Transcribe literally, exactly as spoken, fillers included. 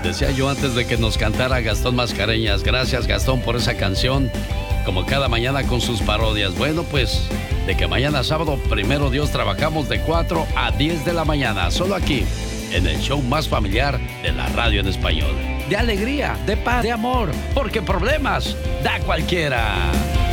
Decía yo antes de que nos cantara Gastón Mascareñas. Gracias, Gastón, por esa canción. Como cada mañana con sus parodias. Bueno, pues, de que mañana sábado, primero Dios, trabajamos de cuatro a diez de la mañana. Solo aquí, en el show más familiar de la radio en español. De alegría, de paz, de amor, porque problemas da cualquiera.